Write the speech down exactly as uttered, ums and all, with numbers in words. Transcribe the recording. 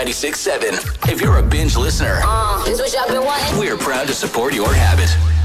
ninety-six point seven. If you're a binge listener, Uh, this what y'all been wanting? we are proud to support your habit.